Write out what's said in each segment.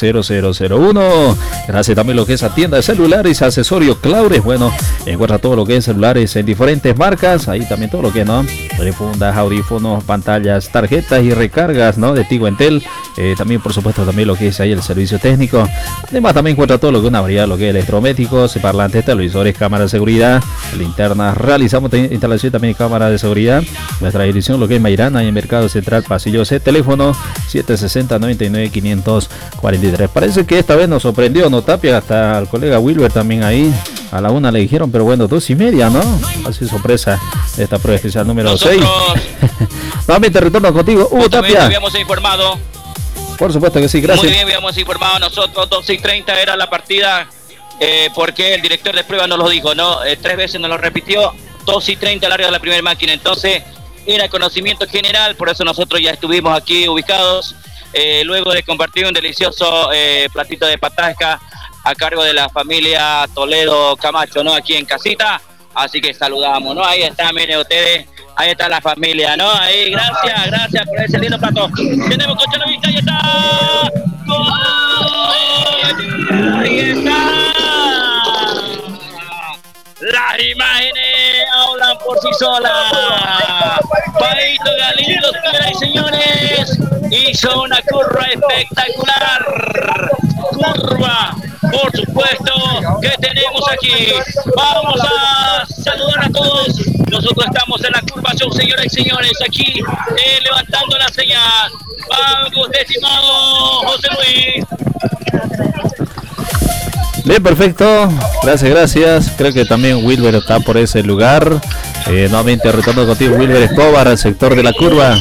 991-229-0001. Gracias también lo que es a tienda de celulares, accesorio Claures. Bueno, encuentra todo lo que es celulares en diferentes marcas. Ahí también todo lo que, ¿no? Fundas, audífonos, pantallas, tarjetas y recargas, ¿no? De Tigo Entel. También, por supuesto, también lo que es ahí el servicio técnico. Además, también encuentra todo lo que es una variedad, lo que es electrodomésticos, parlantes, televisores, cámaras de seguridad, linternas. Realizamos instalación también de cámaras de seguridad. Nuestra dirección, lo que es Mairana, y en Mercado Central, Pasillo C, teléfono 760-99-543. Parece que esta vez nos sorprendió, ¿no, Tapia? Hasta el colega Wilber también ahí. A la 1 le dijeron, pero bueno, 2:30, ¿no? Así sorpresa esta prueba especial número 6. Nuevamente retorno contigo, Hugo Tapia. Habíamos informado. Por supuesto que sí, gracias. Muy bien, habíamos informado nosotros, 12:30 era la partida, porque el director de prueba nos lo dijo, ¿no? 3 veces nos lo repitió, 12:30 al área de la primera máquina, entonces era conocimiento general, por eso nosotros ya estuvimos aquí ubicados, luego de compartir un delicioso platito de patasca a cargo de la familia Toledo Camacho, ¿no? Aquí en casita, así que saludamos, ¿no? Ahí está, miren ustedes, ahí está la familia, ¿no? Ahí, gracias por ese lindo plato. Tenemos coche a la vista, ahí está. ¡Gol! Ahí está. Las imágenes hablan por sí solas. Paito Galindo, señoras y señores, hizo una curva espectacular. Curva, por supuesto, que tenemos aquí. Vamos a saludar a todos. Nosotros estamos en la curva show, señoras y señores, aquí levantando la señal. Vamos, estimado José Luis. Bien, perfecto. Gracias. Creo que también Wilber está por ese lugar. Nuevamente retorno contigo, Wilber Escobar, al sector de la curva.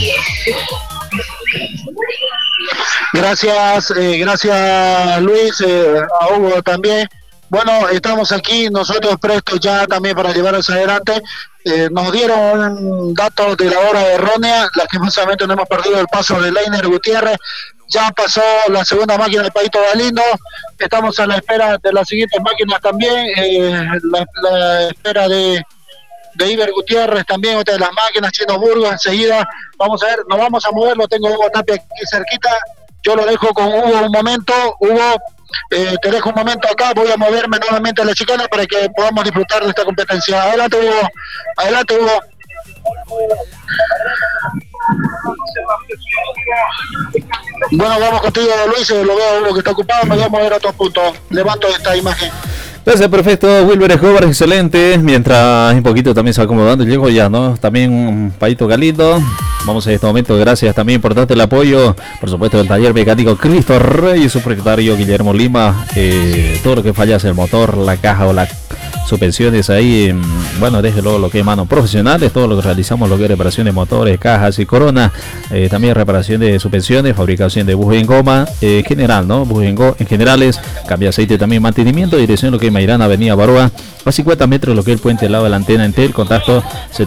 Gracias Luis, a Hugo también. Bueno, estamos aquí nosotros prestos ya también para llevarlos adelante. Nos dieron datos de la hora errónea, lastimosamente no hemos perdido el paso de Leiner Gutiérrez. Ya pasó la segunda máquina del Paito Galindo, estamos a la espera de las siguientes máquinas también, la espera de Iber Gutiérrez también, otra de las máquinas, Chino Burgos, enseguida vamos a ver, nos vamos a mover, lo tengo Hugo Tapia aquí cerquita, yo lo dejo con Hugo un momento. Hugo, te dejo un momento acá, voy a moverme nuevamente a la chicana para que podamos disfrutar de esta competencia. Adelante Hugo. Bueno, vamos contigo Luis, lo veo Hugo que está ocupado, me voy a mover a otros puntos, levanto esta imagen. Gracias, perfecto, Wilber Escobar, excelente. Mientras un poquito también se va acomodando, llego ya, ¿no? También un Paito Galindo. Vamos en este momento, gracias también, importante el apoyo, por supuesto, del taller mecánico Cristo Rey y su propietario Guillermo Lima. Todo lo que fallase el motor, la caja o las suspensiones ahí, bueno, déjelo lo que es manos profesionales, todo lo que realizamos, lo que es reparación de motores, cajas y corona, también reparación de suspensiones, fabricación de bujes en goma, general, ¿no? Bujes en generales, cambio de aceite también, mantenimiento, dirección lo que es Mairana, Avenida Baroa, a 50 metros lo que es el puente al lado de la antena Entel, contacto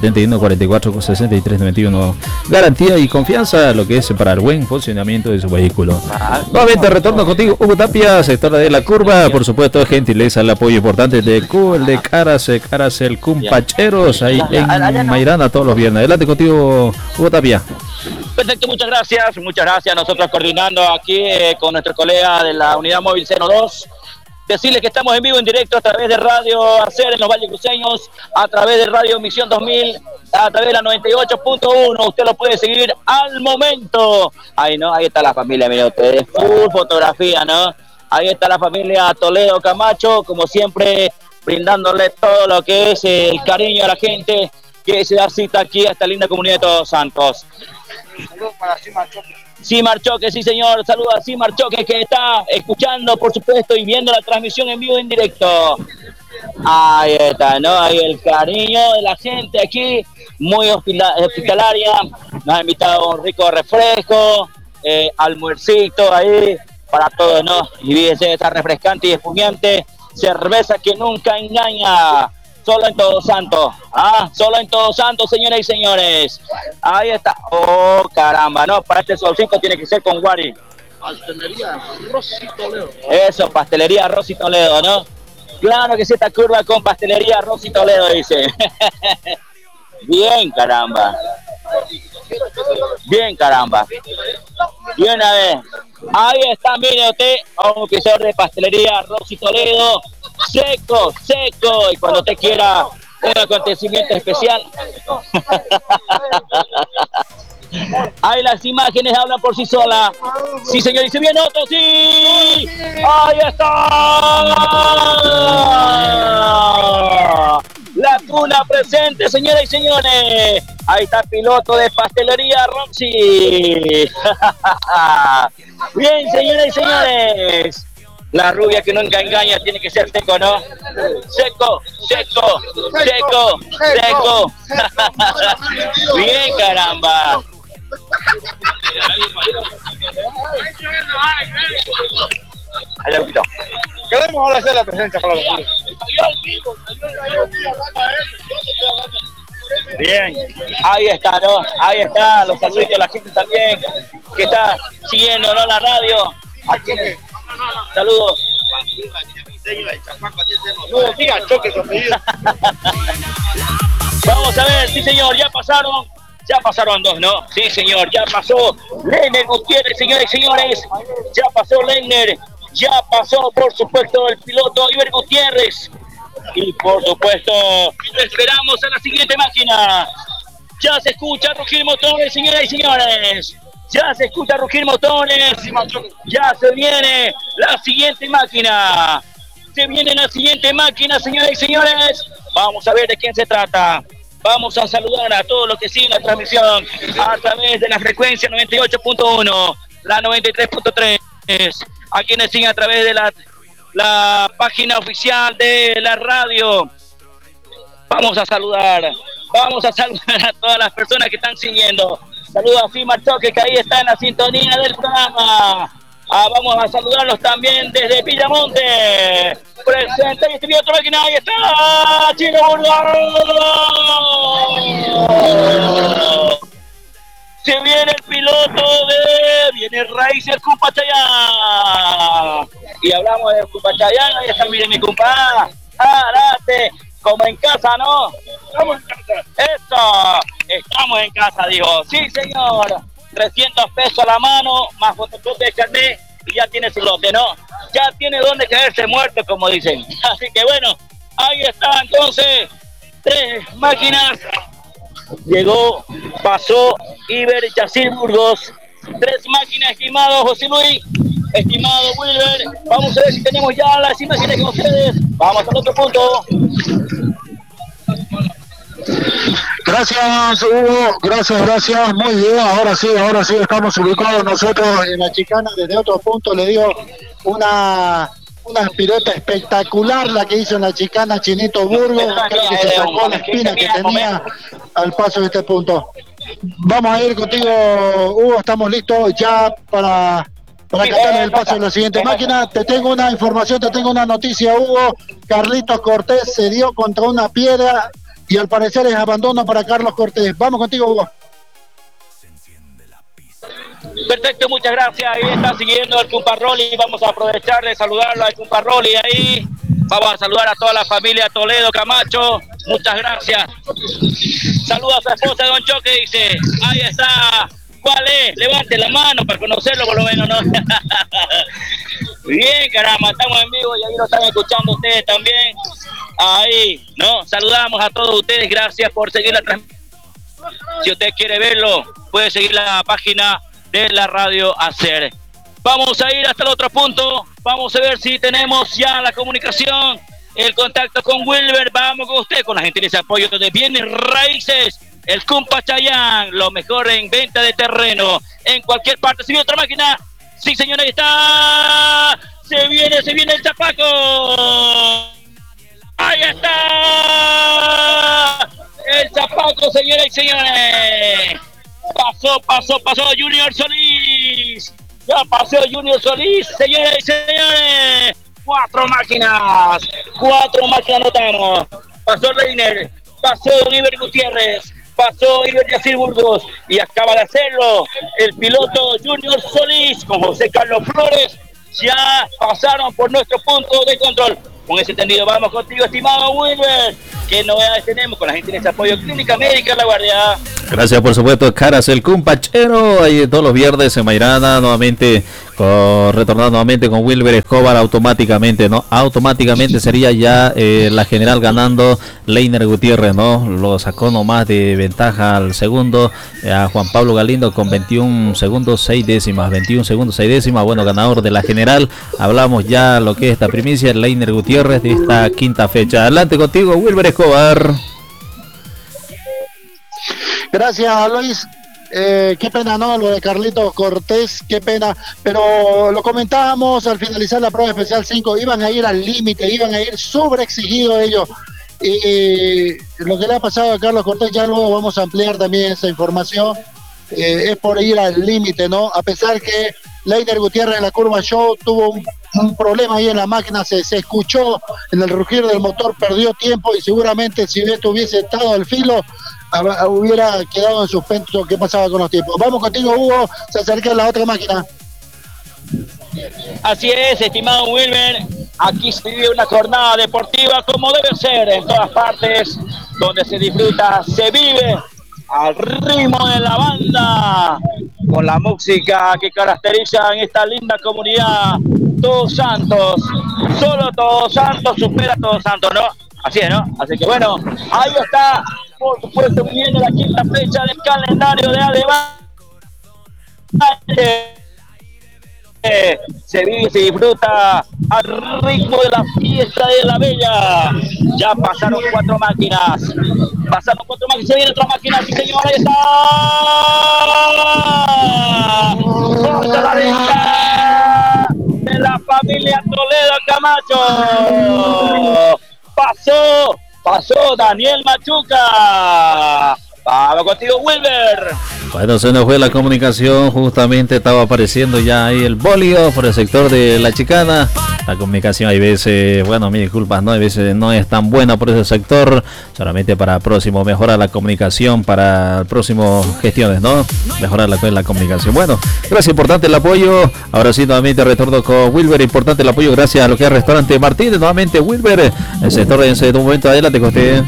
7144-6391. Garantía y confianza, lo que es para el buen funcionamiento de su vehículo. Nuevamente retorno contigo, Hugo Tapia, sector de la curva, por supuesto, gentileza, el apoyo importante de Q, de Caracel, Cumpacheros, ahí en Mairana todos los viernes. Adelante contigo, Hugo Tapia. Perfecto, muchas gracias. Nosotros coordinando aquí con nuestro colega de la unidad móvil 02. Decirles que estamos en vivo, en directo a través de Radio Hacer en los Valles Cruceños, a través de Radio Misión 2000, a través de la 98.1. Usted lo puede seguir al momento. Ahí, ¿no? Ahí está la familia, miren ustedes. Full fotografía, ¿no? Ahí está la familia Toledo Camacho, como siempre, brindándole todo lo que es el cariño a la gente que se da cita aquí a esta linda comunidad de Todos Santos. Saludos para Simar Choque. Simar Choque, sí señor, saluda a Simar Choque que está escuchando, por supuesto, y viendo la transmisión en vivo, en directo. Ahí está, ¿no? Ahí el cariño de la gente aquí, muy hospitalaria. Nos ha invitado un rico refresco, almuercito ahí para todos, ¿no? Y fíjense, esta refrescante y espumiante cerveza que nunca engaña. Solo en Todos Santos, solo en Todos Santos, señoras y señores. Ahí está. Oh, caramba, no, para este solcito tiene que ser con Guari. Pastelería Rosy Toledo. Eso, pastelería Rosy Toledo, ¿no? Claro que sí, esta curva con pastelería Rosy Toledo, dice. Bien, caramba. Bien, caramba. Y una vez, Ahí está, mire usted, a un oficial de pastelería Roxy Toledo, seco, seco, y cuando usted quiera un acontecimiento especial. Ahí las imágenes hablan por sí solas. Sí, señor, y se viene otro, sí. Ahí está. La cuna presente, señoras y señores. Ahí está el piloto de pastelería Roxy. Bien, señoras y señores. La rubia que nunca engaña tiene que ser seco, ¿no? Seco, seco, seco, seco. Bien, caramba. Queremos ahora hacer la presencia para los chicos. Bien, ahí está, ¿no? Ahí está, los saludos a la gente también que está siguiendo, ¿no? La radio. Aquí, saludos. Vamos a ver, sí señor, ya pasaron dos, ¿no? Sí señor, ya pasó Lenner Gutiérrez, señores y señores, ya pasó Lenner, ya pasó por supuesto el piloto Iber Gutiérrez y por supuesto esperamos a la siguiente máquina. Ya se escucha rugir motores, señoras y señores. Ya se escucha rugir motores. Ya se viene la siguiente máquina. Se viene la siguiente máquina, señoras y señores. Vamos a ver de quién se trata. Vamos a saludar a todos los que siguen la transmisión a través de la frecuencia 98.1, la 93.3. A quienes siguen a través de la página oficial de la radio. Vamos a saludar a todas las personas que están siguiendo. Saludos a Fima Choque, que ahí está en la sintonía del programa. Vamos a saludarlos también desde Villamonte. Presente y este otro máquina, ahí está Chino Burgos. Se viene el piloto viene Raíces Cumpachayán. Y hablamos de Cumpachayán, ahí está, miren mi compa. Arate, como en casa, ¿no? Estamos en casa. Eso, estamos en casa, digo. Sí, señor. 300 pesos a la mano, más fotocopia de carnet y ya tiene su lote, ¿no? Ya tiene donde caerse muerto, como dicen. Así que bueno, ahí está entonces. 3 máquinas. Llegó, pasó Iber Yacir Burgos. 3 máquinas, estimado José Luis, estimado Wilber. Vamos a ver si tenemos ya las imágenes con ustedes. Vamos al otro punto. Gracias, Hugo, gracias, muy bien, ahora sí, estamos ubicados nosotros en la chicana desde otro punto. Le dio una pirueta espectacular la que hizo en la chicana Chinito Burgos, creo que se sacó la espina que tenía al paso de este punto. Vamos a ir contigo, Hugo, estamos listos ya para cantar el paso de la siguiente máquina. Te tengo una información, te tengo una noticia, Hugo. Carlitos Cortés se dio contra una piedra y al parecer es abandono para Carlos Cortés. Vamos contigo, Hugo. Perfecto, muchas gracias. Ahí está siguiendo el Cumparroli. Vamos a aprovechar de saludarlo al Cumparroli ahí. Vamos a saludar a toda la familia Toledo Camacho. Muchas gracias. Saludos a su esposa, Don Choque, dice. Ahí está. ¿Cuál es? Levante la mano para conocerlo por lo menos, ¿no? Bien, caramba, estamos en vivo y ahí lo están escuchando ustedes también. Ahí, ¿no? Saludamos a todos ustedes, gracias por seguir la transmisión. Si usted quiere verlo, puede seguir la página de la radio Hacer. Vamos a ir hasta el otro punto, vamos a ver si tenemos ya la comunicación, el contacto con Wilber. Vamos con usted, con la gentileza de apoyo de Bienes Raíces, el Cumpachayán, lo mejor en venta de terreno, en cualquier parte. ¿Se viene otra máquina? Sí, señora, ahí está. Se viene el Chapaco. Ahí está. El Chapaco, señoras y señores. Pasó Junior Solís. Ya pasó Junior Solís, señoras y señores. 4 máquinas notamos. Pasó Reiner, pasó Iber Gutiérrez, pasó Iber Yacir Burgos y acaba de hacerlo el piloto Junior Solís con José Carlos Flores. Ya pasaron por nuestro punto de control. Con ese entendido vamos contigo, estimado Wilber. ¿Qué novedades tenemos con la gente de ese apoyo Clínica Médica La Guardia? Gracias, por supuesto, Caras el Cumpachero, ahí todos los viernes en Mairana, nuevamente, retornando nuevamente con Wilber Escobar, automáticamente, ¿no? Automáticamente sería ya la general ganando Leiner Gutiérrez, ¿no? Lo sacó nomás de ventaja al segundo, a Juan Pablo Galindo con 21 segundos 6 décimas, 21 segundos 6 décimas, bueno, ganador de la general. Hablamos ya lo que es esta primicia, Leiner Gutiérrez de esta quinta fecha. Adelante contigo, Wilber Escobar. Gracias, Luis. Qué pena, ¿no? Lo de Carlitos Cortés, qué pena. Pero lo comentábamos al finalizar la prueba especial 5, iban a ir al límite, iban a ir sobreexigidos ellos. Y lo que le ha pasado a Carlos Cortés, ya luego vamos a ampliar también esa información, es por ir al límite, ¿no? A pesar que Leiner Gutiérrez en la curva show tuvo un problema ahí en la máquina, se escuchó en el rugir del motor, perdió tiempo y seguramente si esto hubiese estado al filo, hubiera quedado en suspenso qué pasaba con los tiempos. Vamos contigo, Hugo, se acerca a la otra máquina. Así es, estimado Wilber, aquí se vive una jornada deportiva como debe ser en todas partes, donde se disfruta, se vive al ritmo de la banda, con la música que caracteriza en esta linda comunidad. Todos Santos, solo Todos Santos supera Todos Santos, ¿no? Así es, ¿no? Así que bueno, ahí está, por supuesto, viene la quinta fecha del calendario de Alemania. Se vive, se disfruta al ritmo de la fiesta de la Bella. Ya pasaron 4 máquinas. Se viene otra máquina, sí señor, ahí está. Corta la derecha de la familia Toledo Camacho. Pasó Daniel Machuca. Vamos contigo, Wilber. Bueno, se nos fue la comunicación, justamente estaba apareciendo ya ahí el bolio por el sector de la chicana. La comunicación hay veces, bueno, mis disculpas, no, hay veces no es tan buena por ese sector, solamente para el próximo mejorar la comunicación, para el próximo gestiones, ¿no? Mejorar la comunicación. Bueno, gracias, importante el apoyo. Ahora sí, nuevamente retorno con Wilber, importante el apoyo, gracias a lo que es Restaurante Martínez, nuevamente Wilber, el sector en ese momento, adelante con usted.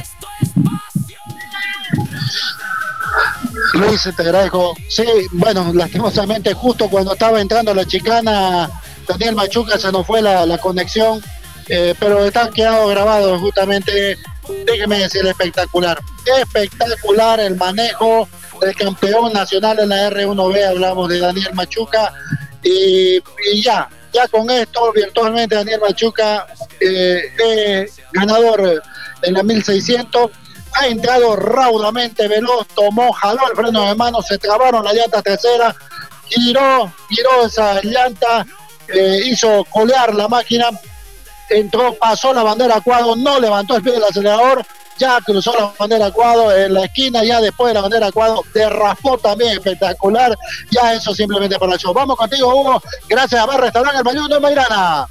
Luis, te agradezco. Sí, bueno, lastimosamente justo cuando estaba entrando la chicana, Daniel Machuca se nos fue la conexión, pero está quedado grabado justamente. Déjeme decir, espectacular el manejo del campeón nacional en la R1B, hablamos de Daniel Machuca, y ya con esto virtualmente Daniel Machuca ganador en la 1600. Ha entrado raudamente veloz, jaló el freno de mano, se trabaron las llantas traseras, giró esa llanta, hizo colear la máquina, pasó la bandera cuadro, no levantó el pie del acelerador, ya cruzó la bandera cuadro en la esquina, ya después de la bandera cuadro derraspó también, espectacular, ya eso simplemente para el show. Vamos contigo, Hugo, gracias a Bar Restaurante El Mayuno en Mairana.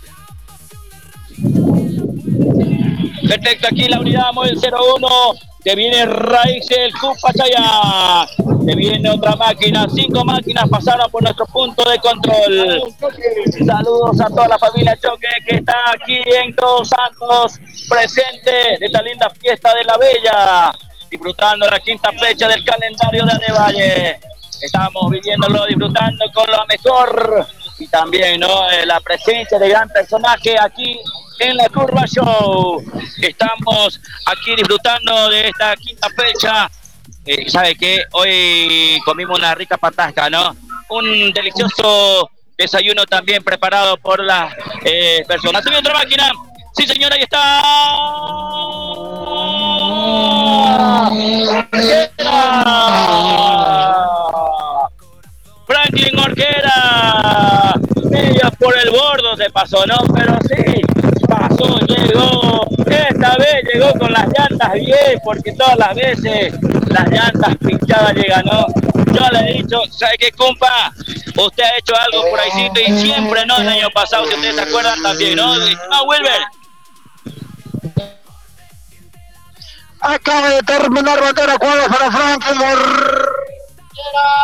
Perfecto, aquí la unidad móvil 01, que viene Raíz el Cupachaya, que viene otra máquina, 5 máquinas pasaron por nuestro punto de control. Saludos a toda la familia Choque que está aquí en Todos Santos, presente de esta linda fiesta de la Bella, disfrutando la quinta fecha del calendario de Adevalle. Estamos viviéndolo, disfrutando con lo mejor y también, ¿no?, la presencia de gran personaje aquí en la Curva Show. Estamos aquí disfrutando de esta quinta fecha. ¿Sabe qué? Hoy comimos una rica patasca, ¿no? Un delicioso desayuno también preparado por las personas. ¿Se ve otra máquina? Sí, señora, ahí está. Franklin Orquera. Media por el bordo se pasó, ¿no? Pero sí, pasó, llegó. Esta vez llegó con las llantas bien, porque todas las veces las llantas pinchadas llegan, ¿no? Yo le he dicho, ¿sabe qué, compa? Usted ha hecho algo por ahí y siempre, ¿no? El año pasado, si ustedes se acuerdan también, ¿no? No, Wilber. Acaba de terminar bandera cuadra para Franklin Orquera.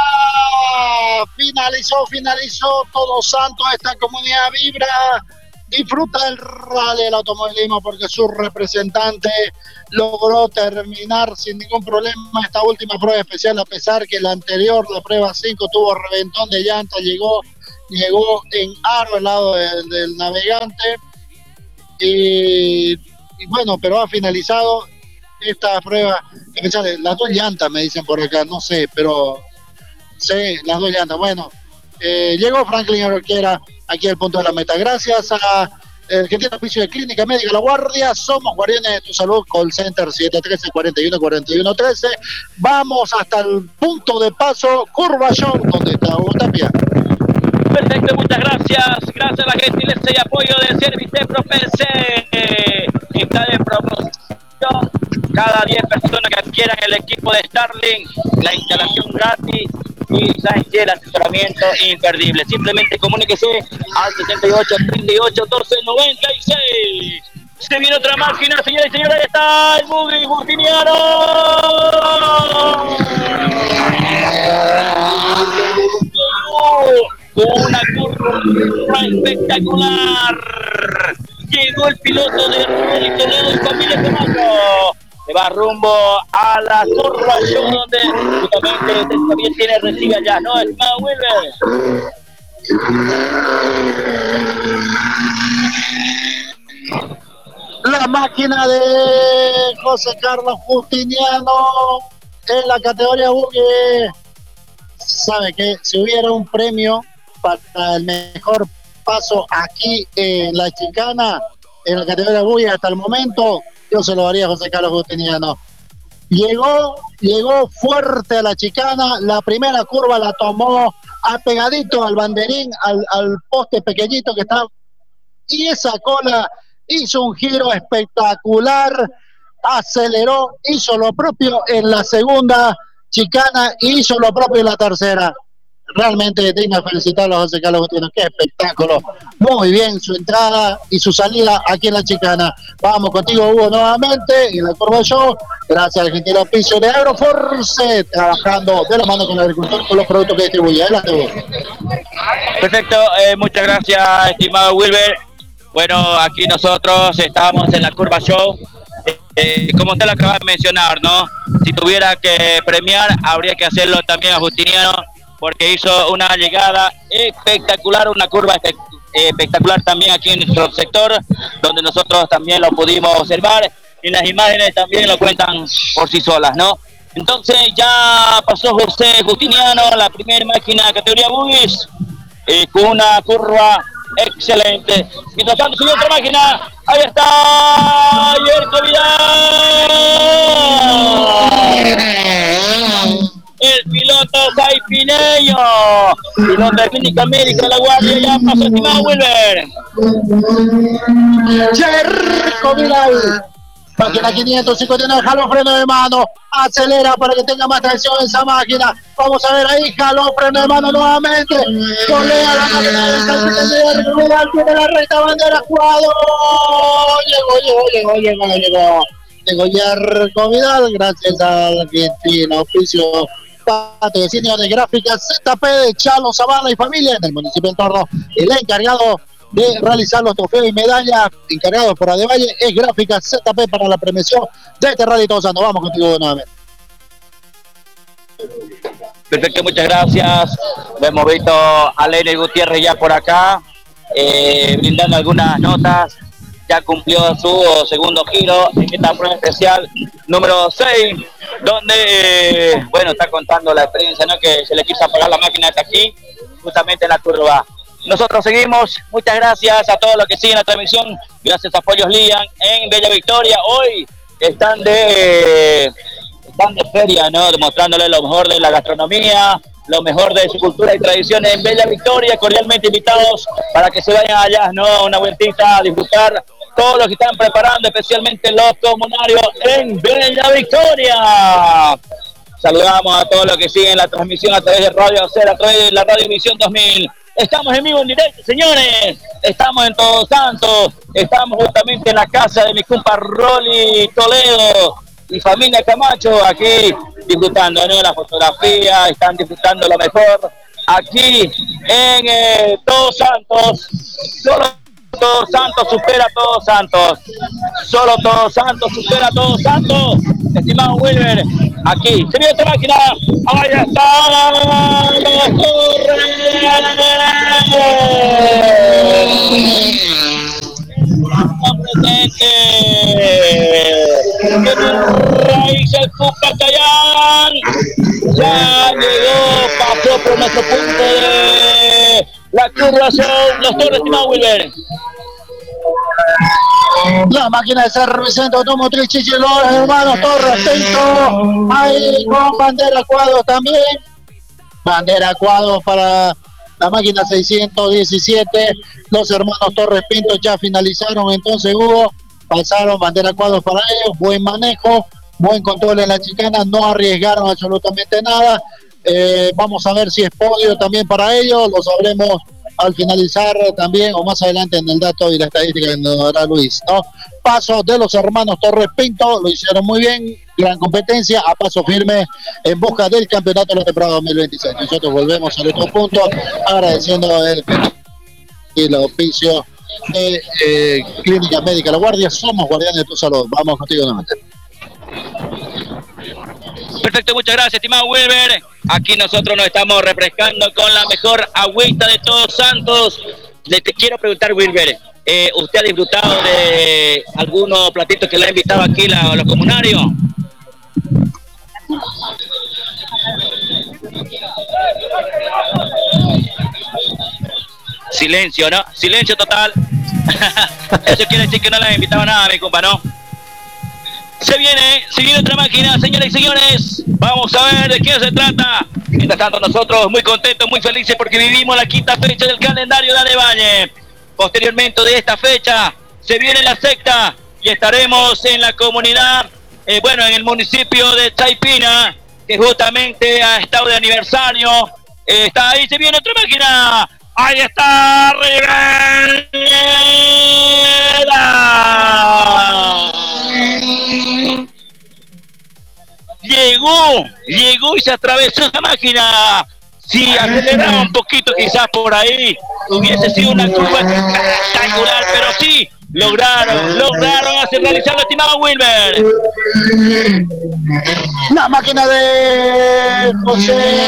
Finalizó Todos Santos, esta comunidad vibra, disfruta el rally del automovilismo porque su representante logró terminar sin ningún problema esta última prueba especial, a pesar que la anterior, la prueba 5, tuvo reventón de llanta, llegó en aro al lado del navegante y bueno, pero ha finalizado esta prueba especial. Las dos llantas me dicen por acá, no sé, pero sí, las dos llantas. Bueno, llegó Franklin Arquera aquí al punto de la meta. Gracias a el que tiene oficio de Clínica Médica La Guardia. Somos guardianes de tu salud. Call Center 713-41-41-13. Vamos hasta el punto de paso Curva Show, donde está Hugo Tapia. Perfecto, muchas gracias. Gracias a la gentileza y apoyo de Servitepro PC. Está de promoción. Cada 10 personas que adquieran el equipo de Starlink, la instalación gratis y el asesoramiento imperdible. Simplemente comuníquese al 68 38 12 96. Se viene otra máquina, señores y señores. Ahí está el Buggy Justiniano. Con una curva espectacular. Llegó el piloto de Rally Toledo y familia Camacho. Se va rumbo a la curva show, donde justamente también recibe allá, ¿no? Estimado Wilber. La máquina de José Carlos Justiniano en la categoría Buggy. ¿Sabe qué? Si hubiera un premio para el mejor paso aquí en la chicana, en la categoría Buggy hasta el momento, yo se lo daría a José Carlos Justiniano. Llegó fuerte a la chicana, la primera curva la tomó apegadito al banderín, al poste pequeñito que está, y esa cola hizo un giro espectacular, aceleró, hizo lo propio en la segunda chicana y hizo lo propio en la tercera. Realmente digno de felicitarlo a José Carlos Justiniano. Qué espectáculo. Muy bien su entrada y su salida aquí en la chicana. Vamos contigo, Hugo, nuevamente en la curva show. Gracias al gentil auspicio de Agroforce, trabajando de la mano con el agricultor con los productos que distribuye. Adelante, Hugo. Perfecto, muchas gracias, estimado Wilber. Bueno, aquí nosotros estamos en la curva show. Como usted lo acaba de mencionar, ¿no? Si tuviera que premiar, habría que hacerlo también a Justiniano, porque hizo una llegada espectacular, una curva espectacular también aquí en nuestro sector, donde nosotros también lo pudimos observar, y las imágenes también lo cuentan por sí solas, ¿no? Entonces ya pasó José Justiniano, la primera máquina de categoría Buggies, con una curva excelente. Mientras tanto subió otra máquina, ahí está Yerko Vidal, el piloto saipineño, piloto de Clínica Médica de La Guardia. Ya pasó, estimado Wilber. Yerko Vidal, máquina 559, jaló freno de mano, acelera para que tenga más tracción esa máquina. Vamos a ver ahí, jaló freno de mano nuevamente, colea la máquina de Yerko Vidal, tiene la recta bandera, jugado, llegó Yerko Vidal, gracias al argentino oficio patrocinio de gráficas ZP de Chalo Zavala y familia en el municipio de Torno. El encargado de realizar los trofeos y medallas encargados por Adevalle es Gráficas ZP para la premiación de este Rally Todos Santos. Vamos contigo nuevamente. Perfecto, muchas gracias. Lo hemos visto a Leire Gutiérrez ya por acá, brindando algunas notas. Ya cumplió su segundo giro en esta prueba especial número 6, donde, bueno, está contando la experiencia, ¿no? Que se le quiso apagar la máquina hasta aquí, justamente en la curva. Nosotros seguimos. Muchas gracias a todos los que siguen la transmisión. Gracias a Pollos Lian en Bella Victoria. Hoy están de feria, ¿no? Demostrándole lo mejor de la gastronomía, lo mejor de su cultura y tradiciones en Bella Victoria. Cordialmente invitados para que se vayan allá, ¿no? Una vueltita a disfrutar todo lo que están preparando, especialmente los comunarios en Bella Victoria. Saludamos a todos los que siguen la transmisión a través de Radio Hacer, a través de la Radio Visión 2000. Estamos en vivo, en directo, señores. Estamos en Todos Santos. Estamos justamente en la casa de mi compa Rolly Toledo y familia Camacho, aquí disfrutando, ¿no? La fotografía, están disfrutando lo mejor aquí en Todos Santos. Solo Todos Santos supera a Todos Santos. Solo Todos Santos supera a Todos Santos. Estimado Wilber, aquí se viene esta máquina. Ahí está la presente. Raíces Cupacayán. Ya llegó, pasó por nuestro punto de la curvación. Los Torres, estimado Wilber. La máquina de servicio automotriz Chichi, los hermanos Torres Pinto, ahí con bandera cuadro también. Bandera cuadro para la máquina 617. Los hermanos Torres Pinto ya finalizaron, entonces Hugo, pasaron bandera cuadro para ellos. Buen manejo, buen control en la chicana, no arriesgaron absolutamente nada. Vamos a ver si es podio también para ellos, lo sabremos al finalizar también o más adelante en el dato y la estadística que nos dará Luis, ¿no? Paso de los hermanos Torres Pinto, lo hicieron muy bien, gran competencia, a paso firme en busca del campeonato de la temporada 2026. Nosotros volvemos al otro punto, agradeciendo el auspicio de Clínica Médica La Guardia. Somos guardianes de tu salud. Vamos contigo nuevamente. Perfecto, muchas gracias, estimado Wilber. Aquí nosotros nos estamos refrescando con la mejor agüita de Todos Santos. Te quiero preguntar, Wilber, ¿usted ha disfrutado de algunos platitos que le han invitado aquí los comunarios? Silencio, ¿no? Silencio total. Eso quiere decir que no le han invitado nada, mi compa, ¿no? Se viene otra máquina, señores y señores. Vamos a ver de qué se trata. Mientras tanto, nosotros muy contentos, muy felices porque vivimos la quinta fecha del calendario de Adevalle. Posteriormente de esta fecha, se viene la sexta y estaremos en la comunidad, en el municipio de Chaipina, que justamente ha estado de aniversario. Está ahí, se viene otra máquina. Ahí está Rivera. Llegó y se atravesó la máquina. Si aceleraba un poquito quizás por ahí, hubiese sido una curva espectacular, pero sí, lograron hacer realizar la estimado Wilber. La máquina de José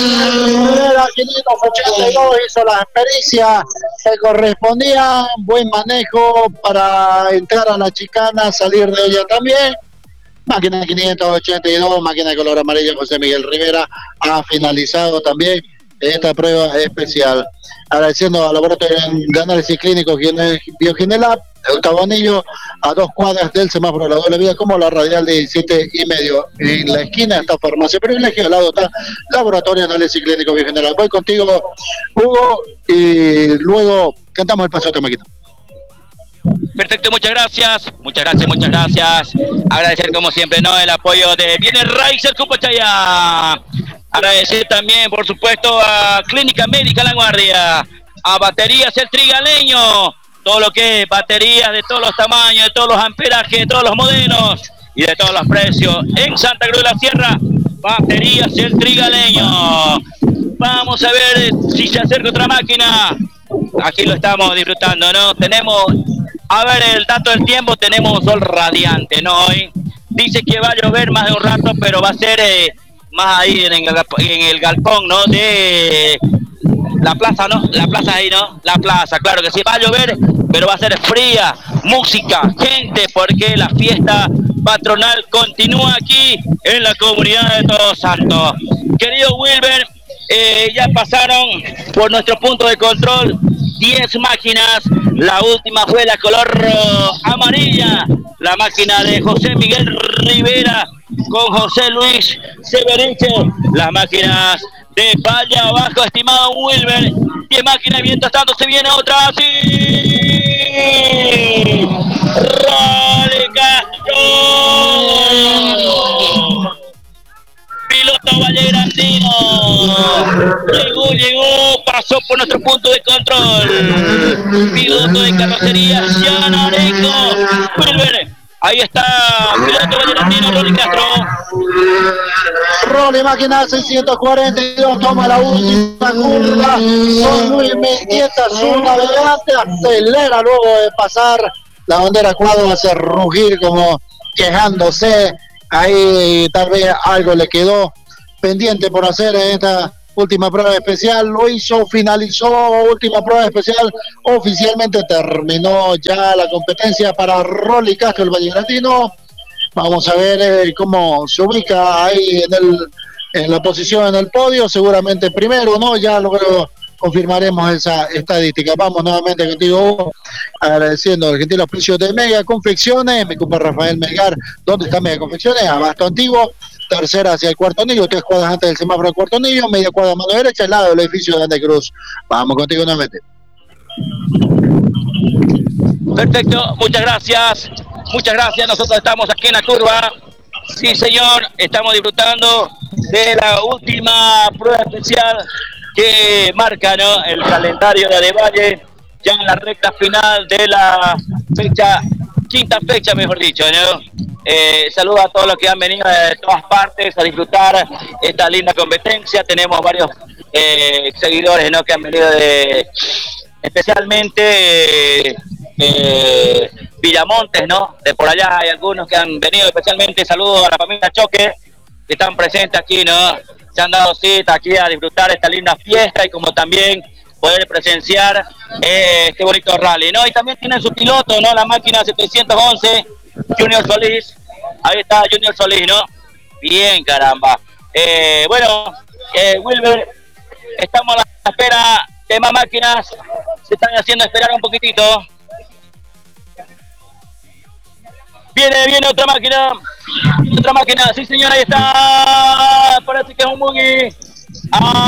582 hizo la pericia que correspondía, buen manejo para entrar a la chicana, salir de ella también. Máquina 582, máquina de color amarillo, José Miguel Rivera ha finalizado también esta prueba especial. Agradeciendo al laboratorio de análisis clínico Bioginelab, el Gustavo Anillo, a 2 cuadras del semáforo de la doble vía, como la radial de 17,5. En la esquina está Farmacia Privilegio, al lado está Laboratorio de Análisis Clínico Bioginelab. Voy contigo, Hugo, y luego cantamos el paso de esta máquina. Perfecto, muchas gracias. Agradecer como siempre, ¿no?, el apoyo de Bienes Raíces Cupachaya. Agradecer también, por supuesto, a Clínica Médica La Guardia, a Baterías El Trigaleño, todo lo que es baterías de todos los tamaños, de todos los amperajes, de todos los modelos y de todos los precios. En Santa Cruz de la Sierra, Baterías El Trigaleño. Vamos a ver si se acerca otra máquina. Aquí lo estamos disfrutando, ¿no? Tenemos, a ver, el dato del tiempo, tenemos sol radiante, ¿no? Hoy dice que va a llover más de un rato, pero va a ser más ahí en el galpón, ¿no? De la plaza, ¿no? La plaza ahí, ¿no? La plaza, claro que sí, va a llover, pero va a ser fría, música, gente, porque la fiesta patronal continúa aquí en la comunidad de Todos Santos. Querido Wilber, ya pasaron por nuestro punto de control 10 máquinas. La última fue la color amarilla, la máquina de José Miguel Rivera con José Luis Severiche. Las máquinas de Valle Abajo, estimado Wilber. 10 máquinas, mientras tanto se viene otra. ¡Sí! ¡Rale Castro! Piloto Vallegrandino. Llegó, pasó por nuestro punto de control. Piloto de carrocería, Jan Areco. Wilber, Ahí está, piloto valleratino, Rolly Castro. Rolly Máquina 642, toma la última curva. Son muy Mendieta, su navegante, acelera luego de pasar la bandera cuadro, hace rugir como quejándose. Ahí tal vez algo le quedó pendiente por hacer en esta última prueba especial. Lo hizo, finalizó, última prueba especial. Oficialmente terminó ya la competencia para Rolly Castro, el vallegratino. Vamos a ver cómo se ubica ahí en la posición en el podio. Seguramente primero, ¿no? Ya luego confirmaremos esa estadística. Vamos nuevamente contigo, Hugo, agradeciendo el gentil auspicio de Mega Confecciones. Me ocupa Rafael Melgar. ¿Dónde está Mega Confecciones? Abasto Antiguo. Tercera hacia el cuarto anillo, 3 cuadras antes del semáforo del cuarto anillo, media cuadra a mano derecha, al lado del edificio de Ande Cruz. Vamos contigo nuevamente. Perfecto, muchas gracias. Muchas gracias, nosotros estamos aquí en la curva. Sí, señor, estamos disfrutando de la última prueba especial que marca, ¿no?, el calendario de Adevalle, ya en la recta final de la fecha, quinta fecha, mejor dicho, ¿no? Saludos a todos los que han venido de todas partes a disfrutar esta linda competencia. Tenemos varios seguidores, ¿no?, que han venido especialmente Villamontes, ¿no? De por allá hay algunos que han venido especialmente. Saludos a la familia Choque que están presentes aquí, ¿no? Se han dado cita aquí a disfrutar esta linda fiesta y como también poder presenciar este bonito rally, ¿no? Y también tienen su piloto, ¿no? La máquina 711, Junior Solís. Ahí está Junior Solís, ¿no? Bien, caramba. Bueno, Wilber, estamos a la espera de más máquinas. Se están haciendo esperar un poquitito. Viene otra máquina, sí señor, ahí está, parece que es un buggy.